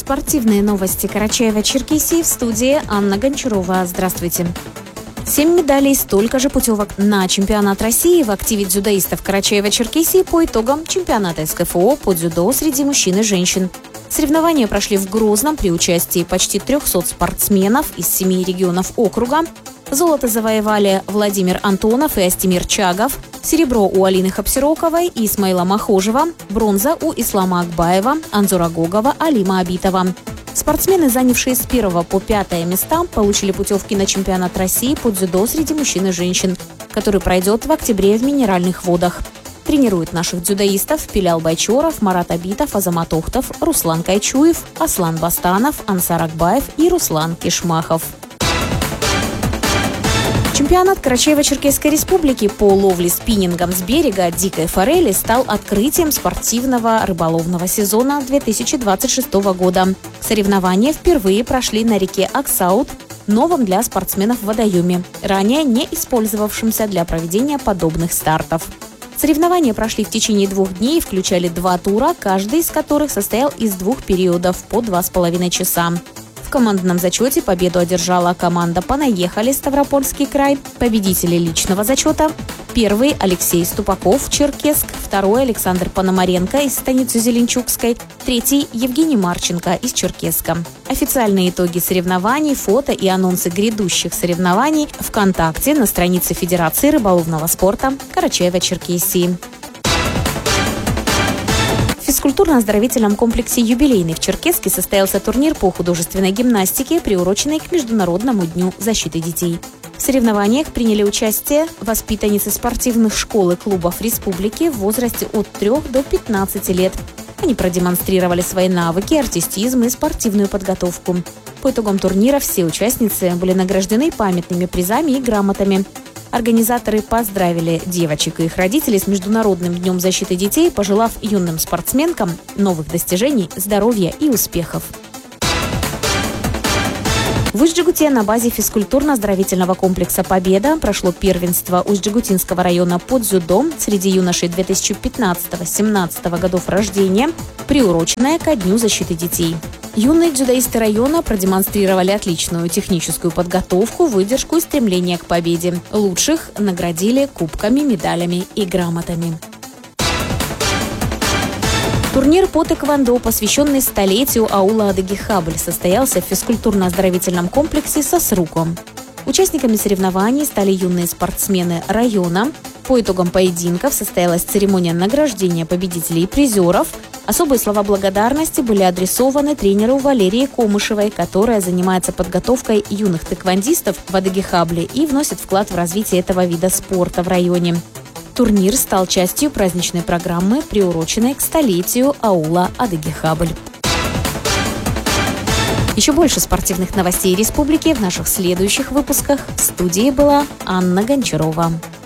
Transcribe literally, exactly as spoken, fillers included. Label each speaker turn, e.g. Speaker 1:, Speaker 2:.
Speaker 1: Спортивные новости Карачаева-Черкесии, в студии Анна Гончарова. Здравствуйте. Семь медалей, столько же путевок на чемпионат России в активе дзюдоистов Карачаева-Черкесии по итогам чемпионата эс ка эф о по дзюдо среди мужчин и женщин. Соревнования прошли в Грозном при участии почти трехсот спортсменов из семи регионов округа. Золото завоевали Владимир Антонов и Астемир Чагов, серебро у Алины Хапсироковой и Исмаила Махожева, бронза у Ислама Акбаева, Анзора Гогова, Алима Абитова. Спортсмены, занявшие с первого по пятое места, получили путевки на чемпионат России по дзюдо среди мужчин и женщин, который пройдет в октябре в Минеральных водах. Тренируют наших дзюдоистов Пилял Байчоров, Марат Абитов, Азамат Охтов, Руслан Кайчуев, Аслан Бастанов, Ансар Акбаев и Руслан Кишмахов. Чемпионат Карачаево-Черкесской республики по ловле спиннингом с берега дикой форели стал открытием спортивного рыболовного сезона две тысячи двадцать шестого года. Соревнования впервые прошли на реке Аксаут, новом для спортсменов водоеме, ранее не использовавшемся для проведения подобных стартов. Соревнования прошли в течение двух дней и включали два тура, каждый из которых состоял из двух периодов по два с половиной часа. В командном зачете победу одержала команда «Понаехали» Ставропольский край, победители личного зачета. Первый – Алексей Ступаков, Черкесск, второй – Александр Пономаренко из станицы Зеленчукской, третий – Евгений Марченко из Черкесска. Официальные итоги соревнований, фото и анонсы грядущих соревнований ВКонтакте на странице Федерации рыболовного спорта Карачаева-Черкесии. В физкультурно-оздоровительном комплексе «Юбилейный» в Черкесске состоялся турнир по художественной гимнастике, приуроченный к Международному дню защиты детей. В соревнованиях приняли участие воспитанницы спортивных школ и клубов республики в возрасте от трёх до пятнадцати лет. Они продемонстрировали свои навыки, артистизм и спортивную подготовку. По итогам турнира все участницы были награждены памятными призами и грамотами. Организаторы поздравили девочек и их родителей с Международным днем защиты детей, пожелав юным спортсменкам новых достижений, здоровья и успехов. В Усть-Джегуте на базе физкультурно-оздоровительного комплекса «Победа» прошло первенство Усть-Джегутинского района по дзюдо среди юношей две тысячи пятнадцатого-семнадцатого годов рождения, приуроченное ко Дню защиты детей. Юные дзюдоисты района продемонстрировали отличную техническую подготовку, выдержку и стремление к победе. Лучших наградили кубками, медалями и грамотами. Турнир по тэквондо, посвященный столетию аула Адыги-Хабль, состоялся в физкультурно-оздоровительном комплексе «Сосруком». Участниками соревнований стали юные спортсмены района. По итогам поединков состоялась церемония награждения победителей и призеров. Особые слова благодарности были адресованы тренеру Валерии Комышевой, которая занимается подготовкой юных тэквондистов в Адыги-Хабле и вносит вклад в развитие этого вида спорта в районе. Турнир стал частью праздничной программы, приуроченной к столетию аула Адыги-Хабль. Еще больше спортивных новостей республики в наших следующих выпусках. В студии была Анна Гончарова.